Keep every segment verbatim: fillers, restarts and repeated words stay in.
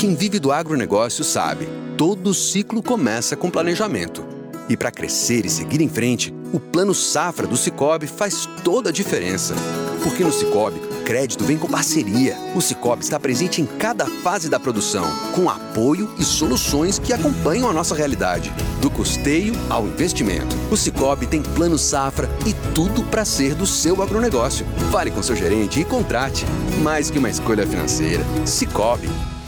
Quem vive do agronegócio sabe, todo ciclo começa com planejamento. E para crescer e seguir em frente, o Plano Safra do Sicoob faz toda a diferença. Porque no Sicoob, crédito vem com parceria. O Sicoob está presente em cada fase da produção, com apoio e soluções que acompanham a nossa realidade. Do custeio ao investimento. O Sicoob tem Plano Safra e tudo para ser do seu agronegócio. Fale com seu gerente e contrate. Mais que uma escolha financeira. Sicoob.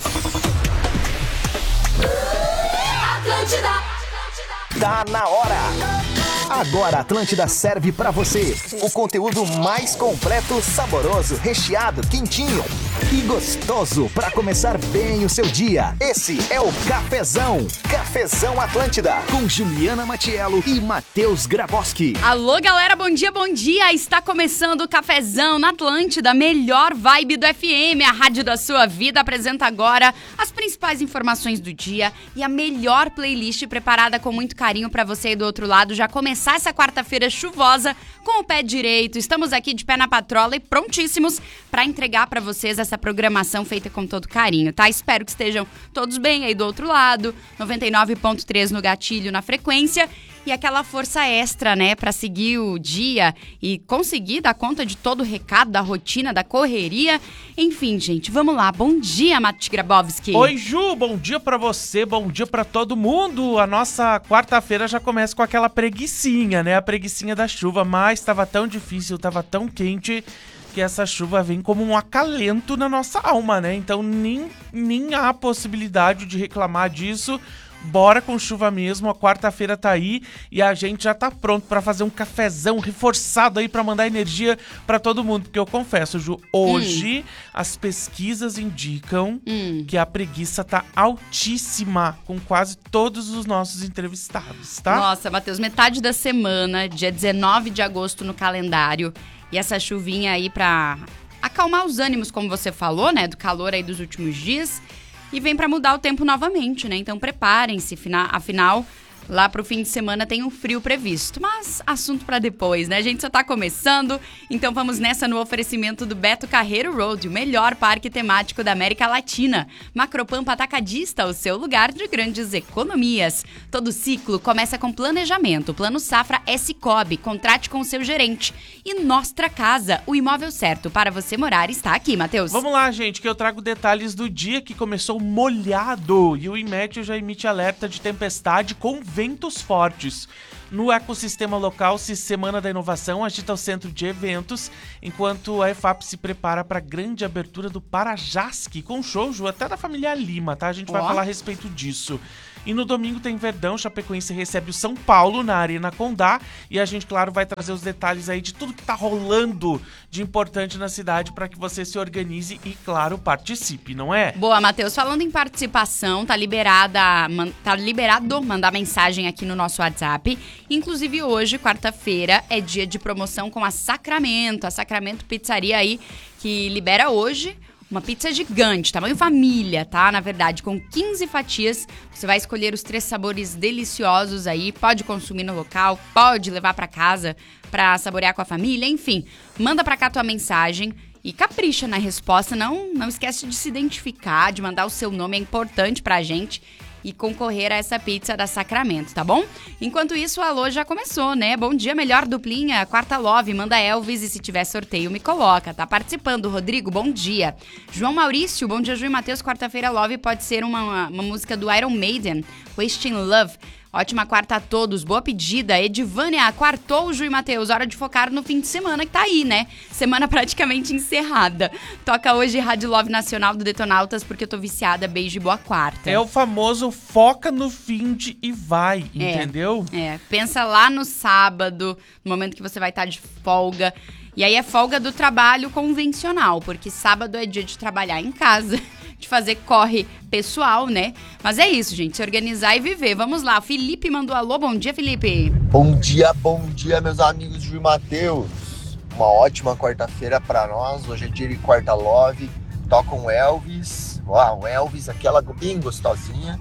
Tá na hora! Agora a Atlântida serve pra você o conteúdo mais completo, saboroso, recheado, quentinho e gostoso pra começar bem o seu dia. Esse é o Cafezão. Cafezão Atlântida com Juliana Matiello e Matheus Graboski. Alô, galera, bom dia, bom dia. Está começando o Cafezão na Atlântida, melhor vibe do F M, a rádio da sua vida. Apresenta agora as principais informações do dia e a melhor playlist preparada com muito carinho pra você aí do outro lado. Já começar essa quarta-feira chuvosa com o pé direito. Estamos aqui de pé na patrola e prontíssimos para entregar para vocês essa programação feita com todo carinho, tá? Espero que estejam todos bem aí do outro lado. noventa e nove ponto três no gatilho, na frequência. E aquela força extra, né, para seguir o dia e conseguir dar conta de todo o recado, da rotina, da correria. Enfim, gente, vamos lá. Bom dia, Matheus Grabowski. Oi, Ju, bom dia pra você, bom dia pra todo mundo. A nossa quarta-feira já começa com aquela preguicinha, né, a preguicinha da chuva, mas tava tão difícil, tava tão quente que essa chuva vem como um acalento na nossa alma, né? Então nem, nem há possibilidade de reclamar disso. Bora com chuva mesmo, a quarta-feira tá aí e a gente já tá pronto pra fazer um cafezão reforçado aí pra mandar energia pra todo mundo. Porque eu confesso, Ju, hoje hum. as pesquisas indicam hum. que a preguiça tá altíssima com quase todos os nossos entrevistados, tá? Nossa, Matheus, metade da semana, dia dezenove de agosto no calendário, e essa chuvinha aí pra acalmar os ânimos, como você falou, né, do calor aí dos últimos dias. E vem para mudar o tempo novamente, né? Então preparem-se, afinal, lá pro fim de semana tem um frio previsto. Mas assunto para depois, né? A gente só tá começando, então vamos nessa no oferecimento do Beto Carreiro Road, o melhor parque temático da América Latina. Macropampa Atacadista, o seu lugar de grandes economias. Todo ciclo começa com planejamento. Plano Safra é Sicoob, contrate com o seu gerente. E Nostra Casa, o imóvel certo para você morar, está aqui, Matheus. Vamos lá, gente, que eu trago detalhes do dia que começou molhado e o Inmeteo já emite alerta de tempestade com ventos fortes. No ecossistema local, Semana da Inovação agita o centro de eventos, enquanto a EFAP se prepara para a grande abertura do Parajasque, com show, Ju, até da família Lima, tá? A gente vai oh. falar a respeito disso. E no domingo tem Verdão, Chapecoense recebe o São Paulo na Arena Condá. E a gente, claro, vai trazer os detalhes aí de tudo que tá rolando de importante na cidade para que você se organize e, claro, participe, não é? Boa, Matheus. Falando em participação, tá liberada, man, tá liberado mandar mensagem aqui no nosso WhatsApp. Inclusive hoje, quarta-feira, é dia de promoção com a Sacramento. A Sacramento Pizzaria aí, que libera hoje uma pizza gigante, tamanho família, tá? Na verdade, com quinze fatias, você vai escolher os três sabores deliciosos aí, pode consumir no local, pode levar pra casa pra saborear com a família, enfim. Manda pra cá tua mensagem e capricha na resposta, não, não esquece de se identificar, de mandar o seu nome, é importante pra gente. E concorrer a essa pizza da Sacramento, tá bom? Enquanto isso, o alô já começou, né? Bom dia, melhor duplinha, quarta love, manda Elvis e se tiver sorteio me coloca. Tá participando, Rodrigo, bom dia. João Maurício, bom dia, Ju e Matheus, quarta-feira love pode ser uma, uma música do Iron Maiden, Wasting Love. Ótima quarta a todos, boa pedida. Edivânia, quartou, Ju e Matheus, hora de focar no fim de semana que tá aí, né? Semana praticamente encerrada. Toca hoje Rádio Love Nacional do Detonautas, porque eu tô viciada, beijo e boa quarta. É o famoso foca no fim de e vai, é, entendeu? É, pensa lá no sábado, no momento que você vai estar de folga. E aí é folga do trabalho convencional, porque sábado é dia de trabalhar em casa, de fazer corre pessoal, né? Mas é isso, gente, se organizar e viver. Vamos lá, Felipe mandou alô, bom dia, Felipe. Bom dia, bom dia, meus amigos Ju e Matheus. Uma ótima quarta-feira pra nós, hoje é dia de quarta love, toca um Elvis, uau, Elvis, aquela bem gostosinha,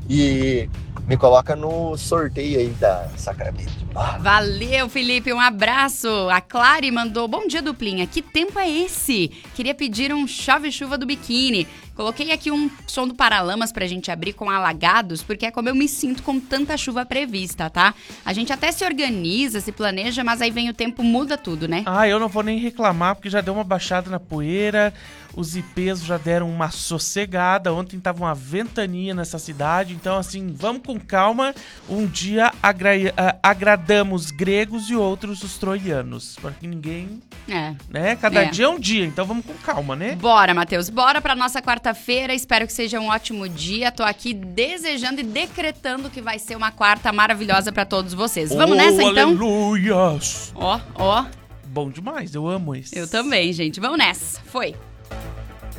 e me coloca no sorteio aí da Sacramento. Ah. Valeu, Felipe, um abraço. A Clary mandou, bom dia, duplinha, que tempo é esse? Queria pedir um chove-chuva do biquíni. Coloquei aqui um som do Paralamas pra gente abrir com Alagados, porque é como eu me sinto com tanta chuva prevista, tá? A gente até se organiza, se planeja, mas aí vem o tempo, muda tudo, né? Ah, eu não vou nem reclamar, porque já deu uma baixada na poeira, os I Ps já deram uma sossegada, ontem tava uma ventania nessa cidade, então assim, vamos com calma, um dia agra agradamos gregos e outros os troianos, porque ninguém, É. né, cada É. dia é um dia, então vamos com calma, né? Bora, Matheus, bora pra nossa quarta-feira, espero que seja um ótimo dia, tô aqui desejando e decretando que vai ser uma quarta maravilhosa pra todos vocês. Vamos Oh, nessa, então? Aleluias! Ó, ó, Bom demais, eu amo isso. eu também, gente, vamos nessa, foi!